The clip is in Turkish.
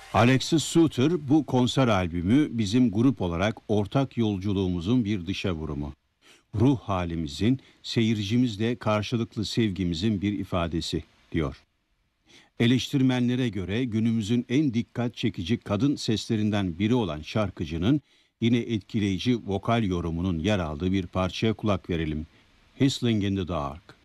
Alexis Suter bu konser albümü bizim grup olarak ortak yolculuğumuzun bir dışa vurumu. Ruh halimizin, seyircimizle karşılıklı sevgimizin bir ifadesi, diyor. Eleştirmenlere göre günümüzün en dikkat çekici kadın seslerinden biri olan şarkıcının yine etkileyici vokal yorumunun yer aldığı bir parçaya kulak verelim. Whistling in the Dark.